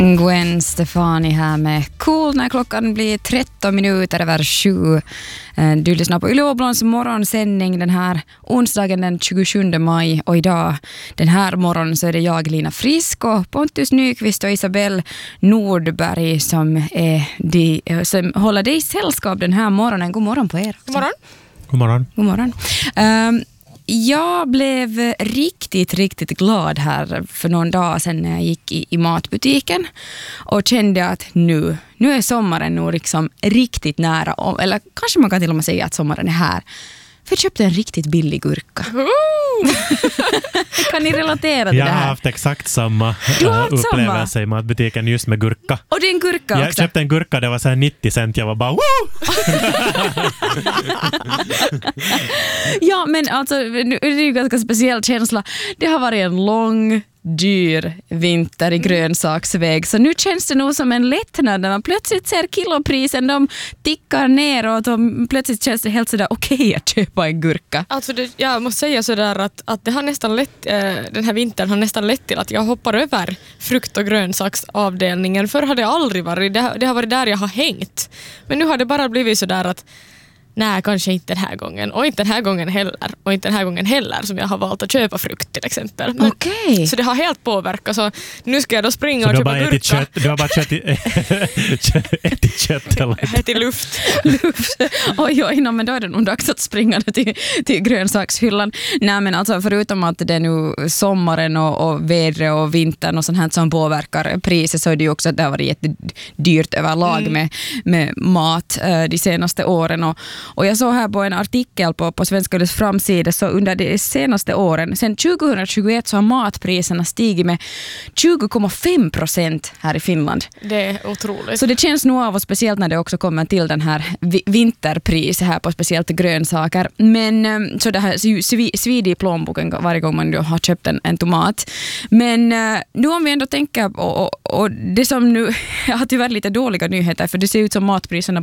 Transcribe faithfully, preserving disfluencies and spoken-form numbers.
Gwen Stefani här med Cool när klockan blir tretton minuter över sju. Du lyssnar på Yle Åblons morgonsändning den här onsdagen den tjugosjunde maj, och idag den här morgonen så är det jag, Lina Frisk, och Pontus Nyqvist och Isabelle Nordberg som, är de, som håller dig i sällskap den här morgonen. God morgon på er. God morgon. God morgon. God morgon. Um, Jag blev riktigt, riktigt glad här för någon dag sedan när jag gick i, i matbutiken och kände att nu, nu är sommaren nog liksom riktigt nära, eller kanske man kan till och med säga att sommaren är här. För jag köpte en riktigt billig gurka. Kan ni relatera till jag det här? Jag har haft exakt samma uh, upplevelse i matbutiken just med gurka. Och det är en gurka jag också. Jag köpte en gurka, det var så här nittio cent. Jag var bara woo! Ja, men alltså det är ju en ganska speciell känsla. Det har varit en lång, dyr vinter i grönsaksväg. Så nu känns det nog som en lättnad när man plötsligt ser kiloprisen. De tickar neråt och plötsligt känns det helt sådär okej okay att köpa en gurka. Alltså det, jag måste säga sådär att, att det har nästan lett, eh, den här vintern har nästan lett till att jag hoppar över frukt- och grönsaksavdelningen. Förr har det aldrig varit. Det, det har varit där jag har hängt. Men nu har det bara blivit sådär att nej, kanske inte den här gången. Och inte den här gången heller. Och inte den här gången heller som jag har valt att köpa frukt till exempel. Men, okay. Så det har helt påverkat. Så nu ska jag då springa så och köpa gurka. Kött, du har bara ätit kött eller? Ätit luft. luft. Oj, oj, no, men då är det nog dags att springa till, till grönsakshyllan. Nej, men alltså förutom att det är nu sommaren och, och vädret och vintern och sånt här som påverkar priset, så är det ju också att det har varit jättedyrt överlag mm. med, med mat äh, de senaste åren. Och Och jag såg här på en artikel på, på Svenska Yles framsida, så under de senaste åren, sedan tjugohundratjugoett, så har matpriserna stigit med tjugo komma fem procent här i Finland. Det är otroligt. Så det känns nog av, och speciellt när det också kommer till den här vinterpriset här på speciellt grönsaker. Men så det här svider i plånboken varje gång man har köpt en, en tomat. Men nu om vi ändå tänker på, och, och det som nu, jag har tyvärr lite dåliga nyheter, för det ser ut som matpriserna